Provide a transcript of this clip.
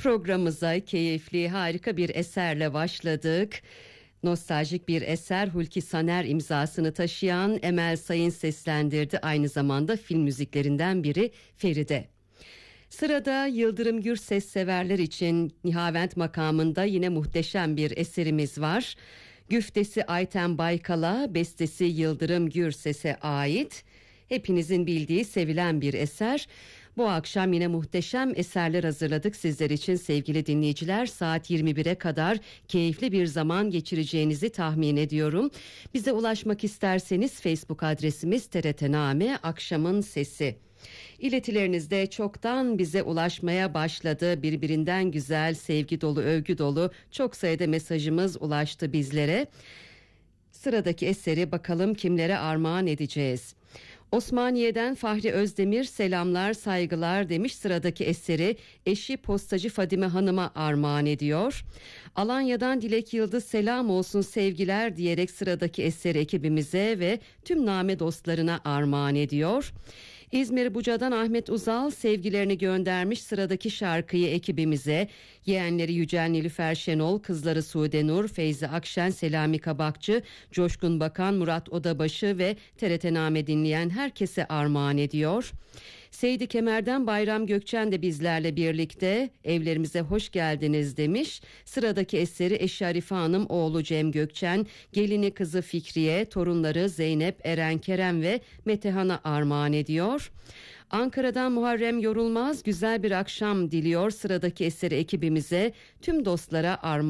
Programımıza keyifli, harika bir eserle başladık. Nostaljik bir eser, Hulki Saner imzasını taşıyan Emel Sayın seslendirdi. Aynı zamanda film müziklerinden biri Feride. Sırada Yıldırım Gürses severler için Nihavent makamında yine muhteşem bir eserimiz var. Güftesi Ayten Baykal'a, bestesi Yıldırım Gürses'e ait. Hepinizin bildiği, sevilen bir eser. Bu akşam yine muhteşem eserler hazırladık sizler için sevgili dinleyiciler. Saat 21'e kadar keyifli bir zaman geçireceğinizi tahmin ediyorum. Bize ulaşmak isterseniz Facebook adresimiz TRT-Name Akşamın Sesi. İletileriniz de çoktan bize ulaşmaya başladı. Birbirinden güzel, sevgi dolu, övgü dolu çok sayıda mesajımız ulaştı bizlere. Sıradaki eseri bakalım kimlere armağan edeceğiz. Osmaniye'den Fahri Özdemir selamlar, saygılar demiş. Sıradaki eseri eşi postacı Fadime Hanım'a armağan ediyor. Alanya'dan Dilek Yıldız selam olsun, sevgiler diyerek sıradaki eseri ekibimize ve tüm Name dostlarına armağan ediyor. İzmir Buca'dan Ahmet Uzal sevgilerini göndermiş. Sıradaki şarkıyı ekibimize, yeğenleri Yücel Nilüfer Şenol, kızları Sude Nur, Feyzi Akşen, Selami Kabakçı, Coşkun Bakan, Murat Odabaşı ve TRT-Name dinleyen herkese armağan ediyor. Seydi Kemer'den Bayram Gökçen de bizlerle birlikte evlerimize hoş geldiniz demiş. Sıradaki eseri eşi Arife Hanım, oğlu Cem Gökçen, gelini kızı Fikriye, torunları Zeynep, Eren Kerem ve Metehan'a armağan ediyor. Ankara'dan Muharrem Yorulmaz güzel bir akşam diliyor. Sıradaki eseri ekibimize, tüm dostlara armağan